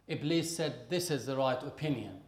Iblis said, this is the right opinion.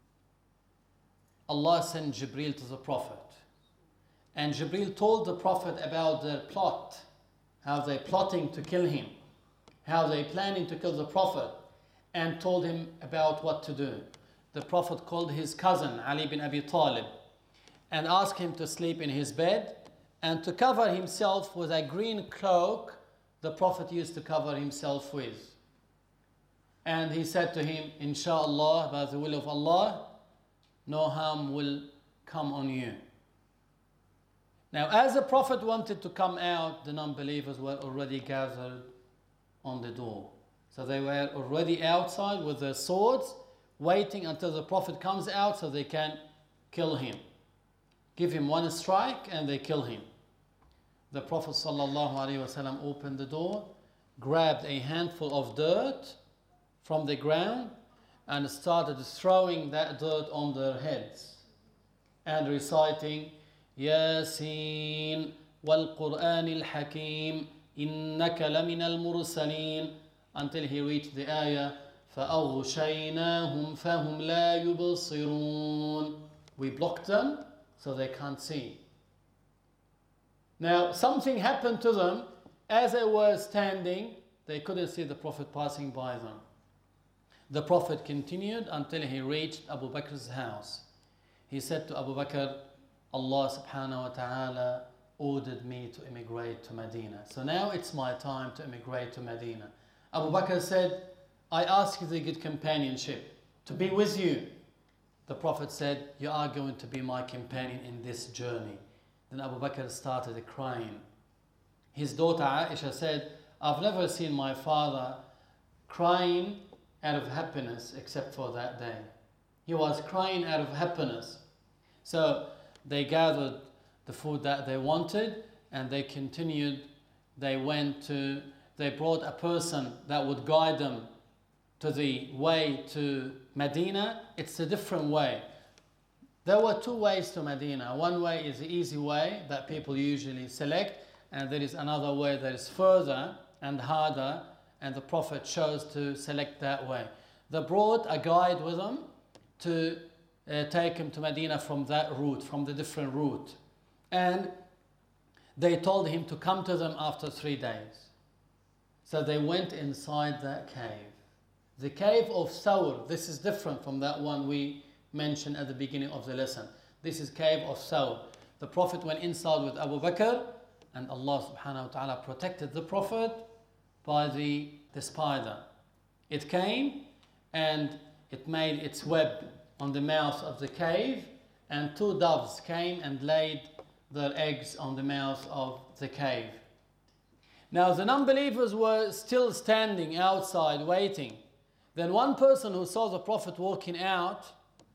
Allah sent Jibreel to the Prophet. And Jibreel told the Prophet about their plot, how they're plotting to kill him, how they're planning to kill the Prophet, and told him about what to do. The Prophet called his cousin, Ali bin Abi Talib, and asked him to sleep in his bed and to cover himself with a green cloak the Prophet used to cover himself with. And he said to him, Inshallah, by the will of Allah, no harm will come on you. Now, as the Prophet wanted to come out, the non-believers were already gathered on the door. So they were already outside with their swords, waiting until the Prophet comes out so they can kill him. Give him one strike and they kill him. The Prophet ﷺ opened the door, grabbed a handful of dirt from the ground and started throwing that dirt on their heads and reciting Yasin wal Qur'an al-Hakim innaka lamina al-mursalin until he reached the ayah فَأَغْشَيْنَاهُمْ فَهُمْ لَا يُبْصِرُونَ. We blocked them so they can't see. Now something happened to them as they were standing. They couldn't see the Prophet passing by them. The Prophet continued until he reached Abu Bakr's house. He said to Abu Bakr, Allah subhanahu wa ta'ala ordered me to immigrate to Medina. So now it's my time to immigrate to Medina. Abu Bakr said, I ask you the good companionship, to be with you. The Prophet said, you are going to be my companion in this journey. Then Abu Bakr started crying. His daughter Aisha said, I've never seen my father crying out of happiness except for that day. He was crying out of happiness. So they gathered the food that they wanted and they continued. They brought a person that would guide them to the way to Medina. It's a different way. There were two ways to Medina. One way is the easy way that people usually select, and there is another way that is further and harder, and the Prophet chose to select that way. They brought a guide with them to take him to Medina from that route, from the different route. And they told him to come to them after 3 days. So they went inside that cave. The cave of Thawr, this is different from that one we mentioned at the beginning of the lesson. This is cave of Thawr. The Prophet went inside with Abu Bakr, and Allah subhanahu wa ta'ala protected the Prophet by the spider. It came and it made its web on the mouth of the cave, and 2 doves came and laid their eggs on the mouth of the cave. Now the non-believers were still standing outside waiting. Then one person who saw the Prophet walking out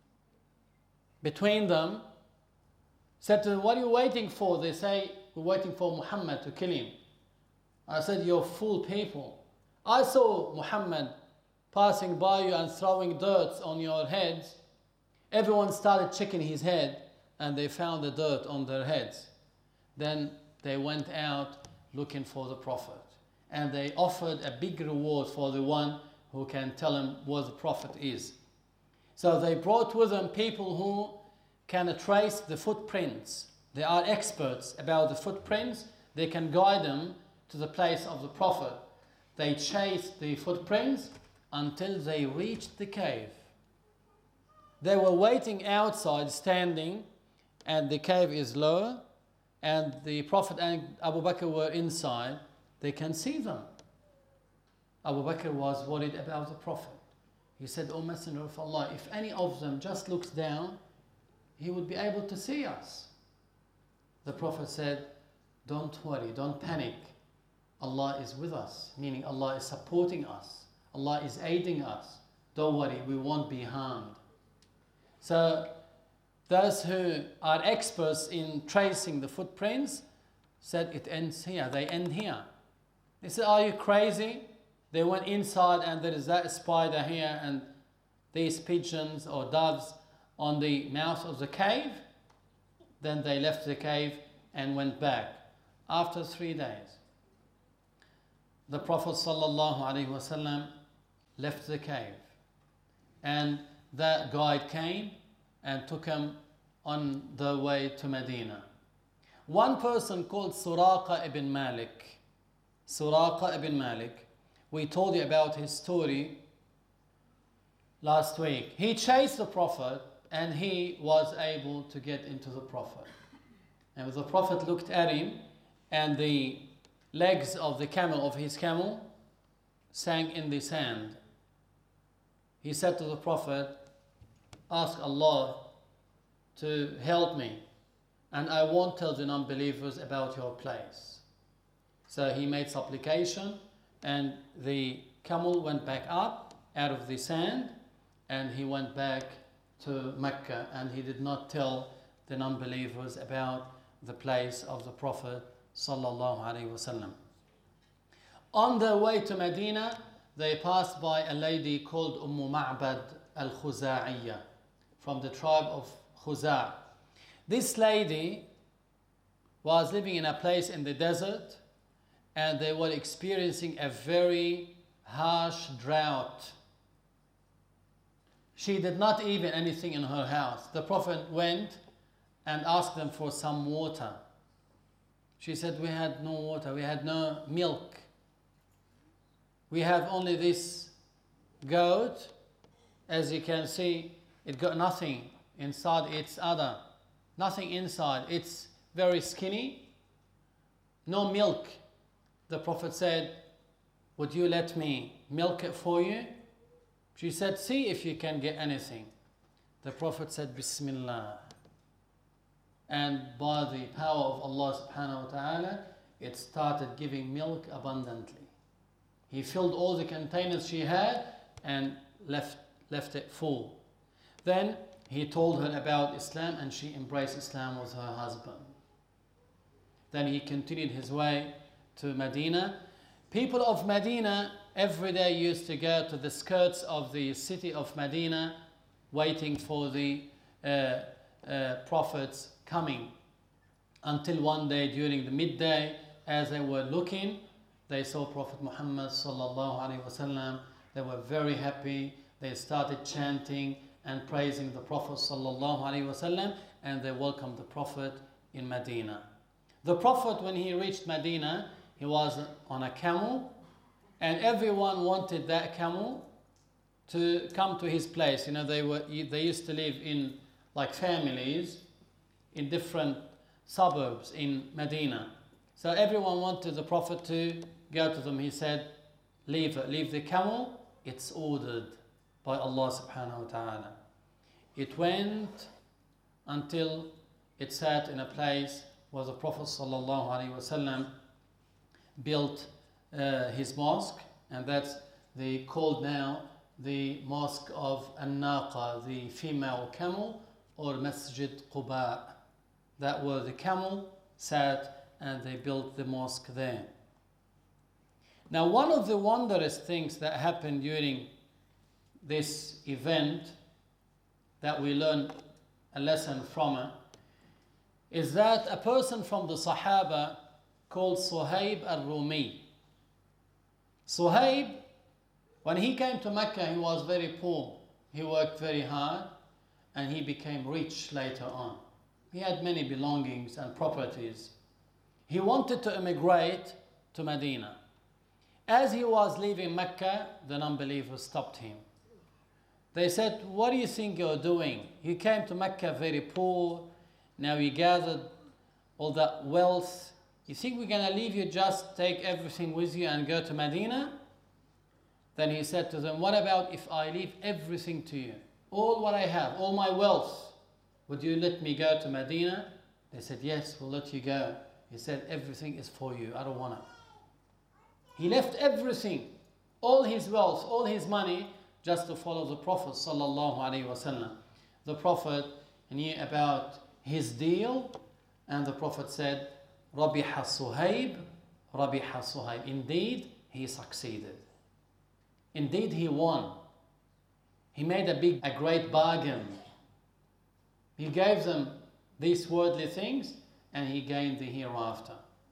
between them said to them, what are you waiting for? They say, we're waiting for Muhammad to kill him. I said, you're fool people. I saw Muhammad passing by you and throwing dirt on your heads. Everyone started checking his head and they found the dirt on their heads. Then they went out looking for the Prophet, and they offered a big reward for the one who can tell them where the Prophet is. So they brought with them people who can trace the footprints. They are experts about the footprints. They can guide them to the place of the Prophet. They chased the footprints until they reached the cave. They were waiting outside, standing, and the cave is lower, and the Prophet and Abu Bakr were inside. They can see them. Abu Bakr was worried about the Prophet. He said, O Messenger of Allah, if any of them just looks down, he would be able to see us. The Prophet said, don't worry, don't panic. Allah is with us, meaning Allah is supporting us. Allah is aiding us. Don't worry, we won't be harmed. So those who are experts in tracing the footprints said it ends here, they end here. They said, are you crazy? They went inside and there is that spider here and these pigeons or doves on the mouth of the cave. Then they left the cave and went back. After 3 days, the Prophet ﷺ left the cave and that guide came and took him on the way to Medina. One person called Suraqa ibn Malik. Suraqa ibn Malik. We told you about his story last week. He chased the Prophet and he was able to get into the Prophet. And the Prophet looked at him and the legs of the camel, of his camel, sank in the sand. He said to the Prophet, ask Allah to help me and I won't tell the non-believers about your place. So he made supplication and the camel went back up out of the sand and he went back to Mecca and he did not tell the non-believers about the place of the Prophet sallallahu alaihi wasallam. On their way to Medina, they passed by a lady called Ma'bad al-Khuza'iyya from the tribe of Khuza'. This lady was living in a place in the desert and they were experiencing a very harsh drought. She did not eat anything in her house. The Prophet went and asked them for some water. She said, we had no water, we had no milk. We have only this goat. As you can see, it got nothing inside its udder. Nothing inside. It's very skinny. No milk. The Prophet said, would you let me milk it for you? She said, see if you can get anything. The Prophet said, Bismillah. And by the power of Allah subhanahu wa ta'ala, it started giving milk abundantly. He filled all the containers she had and left it full. Then he told her about Islam and she embraced Islam with her husband. Then he continued his way to Medina. People of Medina every day used to go to the skirts of the city of Medina waiting for the Prophet's coming. Until one day during the midday, as they were looking, they saw Prophet Muhammad sallallahu alaihi wasallam. They were very happy. They started chanting and praising the Prophet sallallahu alaihi wasallam, and they welcomed the Prophet in Medina. The Prophet, when he reached Medina, he was on a camel, and everyone wanted that camel to come to his place. You know, they used to live in like families in different suburbs in Medina. So everyone wanted the Prophet to go to them. He said, leave the camel, it's ordered by Allah subhanahu wa ta'ala. It went until it sat in a place where the Prophet sallallahu alaihi wasallam built his mosque, and that's called now the Mosque of An-Naqa, the female camel, or Masjid Quba. That where the camel sat and they built the mosque there. Now, one of the wondrous things that happened during this event that we learn a lesson from it is that a person from the Sahaba called Suhaib al-Rumi. Suhaib, when he came to Mecca, he was very poor. He worked very hard and he became rich later on. He had many belongings and properties. He wanted to emigrate to Medina. As he was leaving Mecca, the non-believers stopped him. They said, what do you think you're doing? You came to Mecca very poor. Now you gathered all that wealth. You think we're going to leave you, just take everything with you and go to Medina? Then he said to them, what about if I leave everything to you? All what I have, all my wealth. Would you let me go to Medina? They said, yes, we'll let you go. He said, everything is for you. I don't want it. He left everything, all his wealth, all his money, just to follow the Prophet sallallahu alaihi wasallam. The Prophet knew about his deal, and the Prophet said, Rabiha Suhaib, Rabiha Suhaib. Indeed, he succeeded. Indeed, he won. He made a great bargain. He gave them these worldly things, and he gained the hereafter.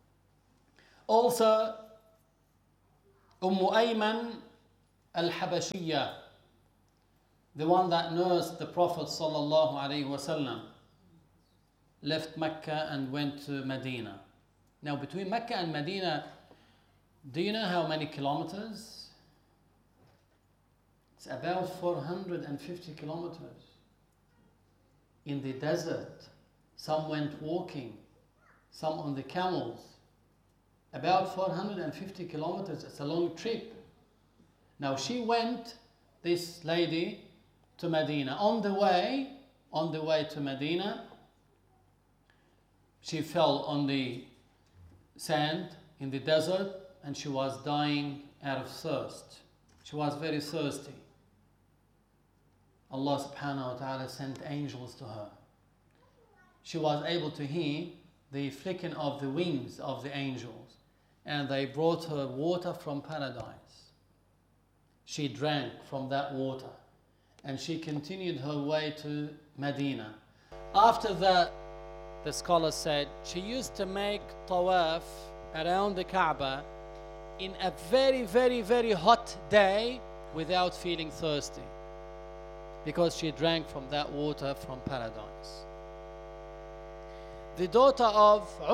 Also, Ayman al-Habashiyya. the one that nursed the Prophet sallallahu alaihi wasallam, left Mecca and went to Medina. Now between Mecca and Medina, do you know how many kilometers? It's about 450 kilometers. In the desert, some went walking, some on the camels. About 450 kilometers, it's a long trip. Now she went, this lady, to Medina. On the way to Medina, she fell on the sand in the desert and she was dying out of thirst. She was very thirsty. Allah subhanahu wa ta'ala sent angels to her. She was able to hear the flicking of the wings of the angels, and they brought her water from paradise. She drank from that water and she continued her way to Medina. After that, the scholar said she used to make tawaf around the Kaaba in a very, very, very hot day without feeling thirsty, because she drank from that water from paradise. The daughter of